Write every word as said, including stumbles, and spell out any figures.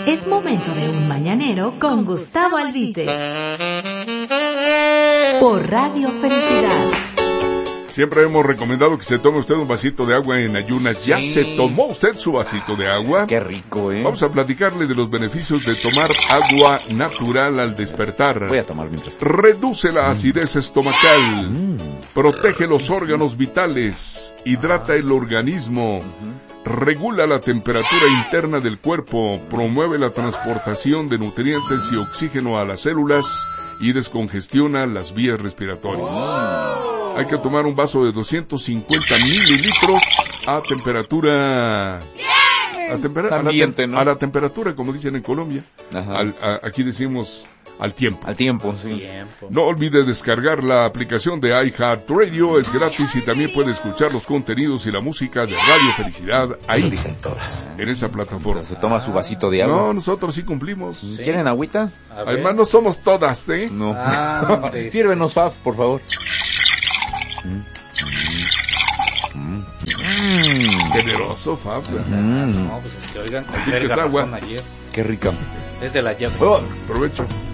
Es momento de un mañanero con Gustavo Albite. Por Radio Felicidad. Siempre hemos recomendado que se tome usted un vasito de agua en ayunas. ¿Ya Sí. se tomó usted su vasito de agua? Qué rico, ¿eh? Vamos a platicarle de los beneficios de tomar agua natural al despertar. Voy a tomar mientras... Reduce la acidez estomacal, Mm. protege los órganos vitales, hidrata el organismo, regula la temperatura interna del cuerpo, promueve la transportación de nutrientes y oxígeno a las células y descongestiona las vías respiratorias. Hay que tomar un vaso de doscientos cincuenta mililitros a temperatura... A, tempera- a, la, Ambiente, tem- ¿no? a la temperatura, como dicen en Colombia. Ajá. Al- a- aquí decimos al tiempo. Al tiempo, sí. Tiempo. No olvide descargar la aplicación de iHeartRadio, es gratis y también puede escuchar los contenidos y la música de Radio Felicidad Eso ahí, dicen todas. en esa plataforma. Se toma su vasito de agua. No, nosotros sí cumplimos. ¿Quieren agüita? A ver. Además, no somos todas, ¿eh? No. Ah, de- Sírvenos, Faf, por favor. Mm. Generoso, Fab. Mm. No, pues es que oigan, con Así que verga es agua. razón ayer. Qué rica. Es de la llave. Oh, Provecho.